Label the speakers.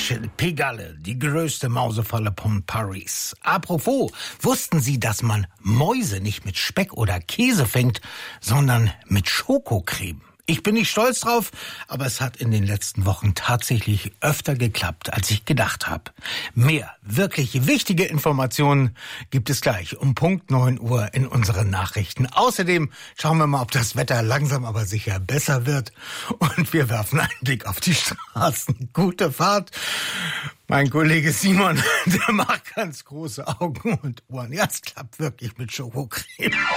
Speaker 1: Mensch, Pigalle, die größte Mausefalle von Paris. Apropos, wussten Sie, dass man Mäuse nicht mit Speck oder Käse fängt, sondern mit Schokocreme? Ich bin nicht stolz drauf, aber es hat in den letzten Wochen tatsächlich öfter geklappt, als ich gedacht habe. Mehr wirklich wichtige Informationen gibt es gleich um Punkt 9 Uhr in unseren Nachrichten. Außerdem schauen wir mal, ob das Wetter langsam aber sicher besser wird. Und wir werfen einen Blick auf die Straßen. Gute Fahrt. Mein Kollege Simon, der macht ganz große Augen und Ohren. Ja, es klappt wirklich mit Schokocreme.